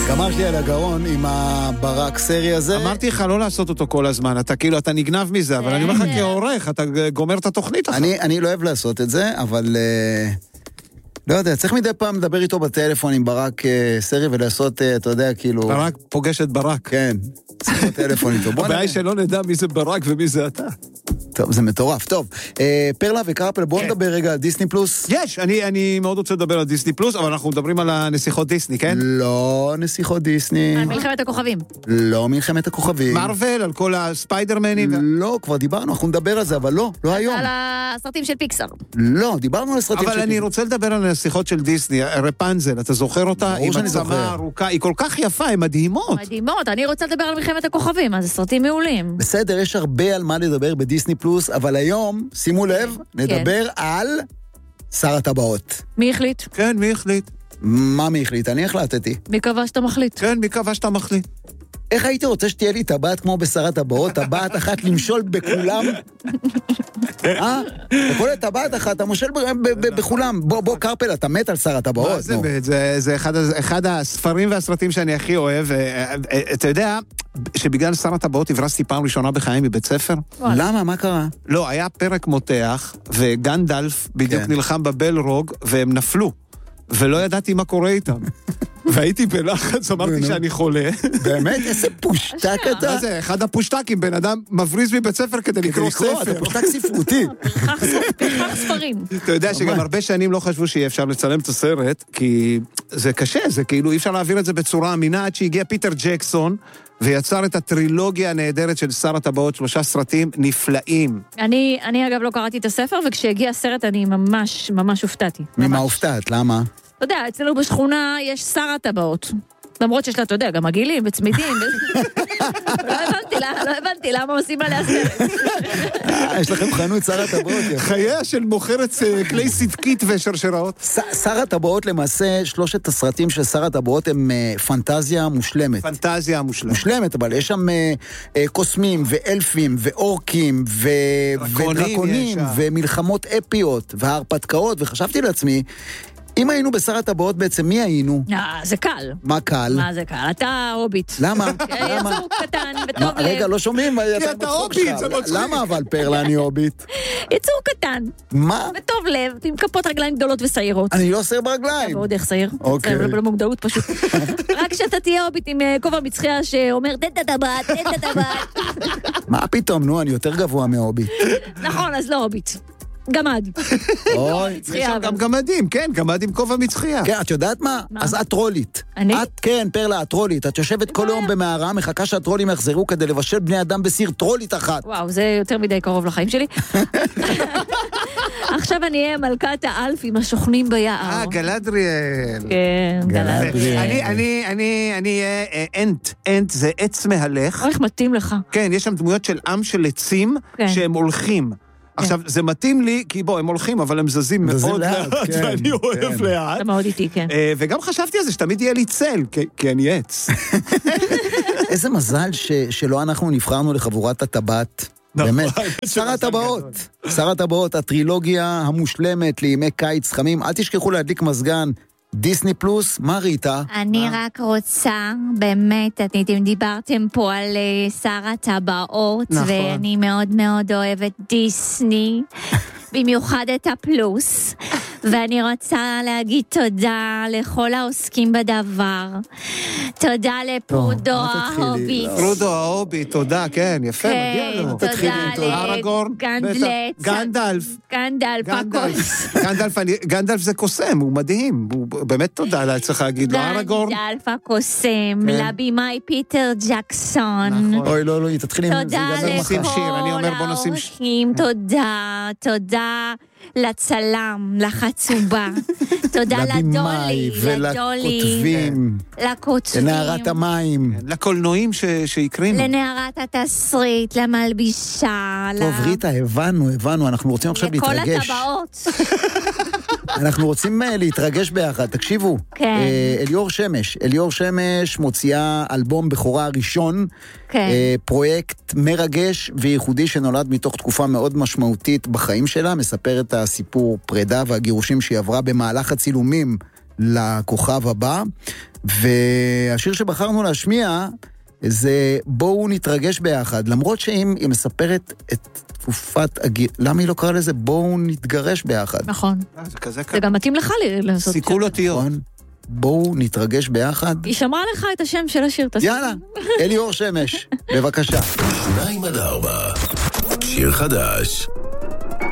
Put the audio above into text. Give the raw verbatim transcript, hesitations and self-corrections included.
גמר שלי על הגרון עם הברק סרי הזה. אמרתי לך לא לעשות אותו כל הזמן, אתה כאילו, אתה נגנב מזה, אבל אני אומר לך כעורך, אתה גומר את התוכנית. אני לא אוהב לעשות את זה, אבל לא יודע, צריך מדי פעם לדבר איתו בטלפון עם ברק סרי ולעשות, אתה יודע, כאילו... ברק פוגש את ברק. כן, צריך בטלפון איתו. הבעיה שלא נדע מי זה ברק ומי זה אתה. טוב, זה מטורף. טוב, פרלה וקרפל, בואו נדבר רגע על דיסני פלוס. יש, אני, אני מאוד רוצה לדבר על דיסני פלוס, אבל אנחנו מדברים על הנסיכות דיסני, כן? לא נסיכות דיסני. על מלחמת הכוכבים. לא מלחמת הכוכבים. מרוול, על כל הספיידרמנים. לא, כבר דיברנו, אנחנו נדבר על זה, אבל לא, לא היום. על הסרטים של פיקסר. לא, דיברנו על הסרטים של פיקסר. אבל אני רוצה לדבר על הנסיכות של דיסני, רפנזל, אתה זוכר אותה? עם הצמה ארוכה, היא כל כך יפה, הן מדהימות. מדהימות, אני רוצה לדבר על מלחמת הכוכבים, אז סרטים מעולים. בסדר, יש הרבה על מה לדבר בדיסני פלוס, אבל היום, שימו לב, נדבר על שר הטבעות. מי החליט? כן, מי החליט? מה מי החליט? אני החלטתי. מי קבע שאתה מחליט? כן, מי קבע שאתה מחליט? איך הייתי רוצה שתהיה לי טבעת כמו בשר הטבעות, טבעת אחת למשול בכולם? אה? וכל טבעת אחת, אתה מושל בכולם. בוא, בוא, קרפל, אתה מת על שר הטבעות. זה אחד הספרים והסרטים שאני הכי אוהב. אתה יודע שבגלל שר הטבעות הברסתי פעם ראשונה בחיי מבית ספר? למה? מה קרה? לא, היה פרק מותח, וגנדלף בדיוק נלחם בבלרוג, והם נפלו. ולא ידעתי מה קורה איתם. והייתי בלחץ, אמרתי שאני חולה. באמת? איזה פושטק אתה? מה זה? אחד הפושטקים, בן אדם מבריז מבית ספר כדי לקרוא ספר. אתה פושטק ספרותי. פרחח ספרים. אתה יודע שגם הרבה שנים לא חשבו שיהיה אפשר לצלם את הסרט, כי זה קשה, זה כאילו אי אפשר להעביר את זה בצורה אמינה, עד שהגיע פיטר ג'קסון, ויצר את הטרילוגיה הנהדרת של שר הטבעות, שלושה סרטים נפלאים. אני, אני אגב לא קראתי את הספר, וכשהגיע הסרט אני ממש, ממש הופתעתי. ממה הופתעת? למה? אתה יודע, אצלנו בשכונה יש שר הטבעות. למרות שיש לה, אתה יודע, גם עגילים וצמידים. לא הבנתי, לא הבנתי, למה עושים עליה סרט? יש לכם חנות שר הטבעות. חייה של מוכרת כלי סדקית ושרשראות. שר הטבעות למעשה, שלושת הסרטים של שר הטבעות הם פנטזיה מושלמת. פנטזיה מושלמת. מושלמת, אבל יש שם קוסמים ואלפים ואורקים ודרקונים ומלחמות אפיות והרפתקאות, וחשבתי לעצמי, אם היינו בשר הטבעות בעצם, מי היינו? אה, זה קל. מה קל? מה זה קל? אתה הוביט. למה? יצור קטן וטוב לב. רגע, לא שומעים? כי אתה הוביט, זה מצחיק. למה אבל פרלה אני הוביט? יצור קטן. מה? וטוב לב, עם כפות רגליים גדולות וסעירות. אני לא סעיר ברגליים. ועוד איך סעיר. אוקיי. זה במוגדרות פשוט. רק שאתה תהיה הוביט עם כובע מצחייה שאומר, תן את הטבעת, תן את הטבעת. מה פתאום? נו, אני יותר גבוה מהוביט. נכון, אז לא הוביט. גמד. אוי, יש שם גם גמדים, כן, גמד עם כובע מצחייה. כן, את יודעת מה? אז את טרולית. אני? את, כן, פרלה, את טרולית. את יושבת כל יום במערה, מחכה שהטרולים יחזרו כדי לבשל בני אדם בסיר טרולית אחת. וואו, זה יותר מדי קרוב לחיים שלי. עכשיו אני אהיה מלכת האלף עם השוכנים ביער. אה, גלדריאל. כן, גלדריאל. אני, אני, אני, אני אהיה אנט. אנט זה עץ מהלך. איך מתאים לך. כן, יש שם דמויות של עם של עצים שהם הולכים. עכשיו, זה מתאים לי, כי בוא, הם הולכים, אבל הם זזים מאוד לאט, ואני אוהב לאט. אתה מאוד איתי, כן. וגם חשבתי על זה, שתמיד יהיה לי צל, כי אני עץ. איזה מזל שלא אנחנו נבחרנו לחבורת הטבעת. באמת. שר הטבעות. שר הטבעות, הטרילוגיה המושלמת לימי קיץ חמים. אל תשכחו להדליק מזגן. דיסני פלוס, מה ריטה? אני רק רוצה, באמת, אתם דיברתם פה על שר הטבעות, ואני מאוד מאוד אוהבת דיסני, במיוחד את הפלוס, ואני רוצה להגיד תודה לכל העוסקים בדבר. תודה לפרודו ההוביט. פרודו ההוביט, תודה, כן, יפה, מגיע לו. תודה לגנדלף. גנדלף. גנדלף. גנדלף זה קוסם, הוא מדהים. הוא באמת תודה, צריך להגיד לו, ארגורן. גנדלף הקוסם, לבימאי פיטר ג'קסון. אוי, לא, לא, תתחילים. תודה לכל האורחים, תודה, תודה. לצלם, לחצובה, תודה לדולי, ולכותבים, לכותבים, לנערת המים, לקולנועים שיקרינו, לנערת התסריט, למלבישה. טוב, ריטה, הבנו, הבנו, אנחנו רוצים עכשיו להתרגש. לכל הטבעות. אנחנו רוצים להתרגש ביחד, תקשיבו. כן. אליאור שמש, אליאור שמש מוציאה אלבום בכורה ראשון, כן. פרויקט מרגש וייחודי שנולד מתוך תקופה מאוד משמעותית בחיים שלה, מספר את הסיפור פרידה והגירושים שהיא עברה במהלך הצילומים לכוכב הבא, והשיר שבחרנו להשמיע זה בואו נתרגש ביחד, למרות שאם היא מספרת את תקופת הגיל, למה היא לא קראה לזה בואו נתגרש ביחד? נכון. זה כזה זה גם מתאים לך לעשות. סיכול אותיות. בואו נתרגש ביחד. היא שמרה לך את השם של השיר. יאללה, אליאור שמש, בבקשה. שניים עד ארבע, שיר חדש.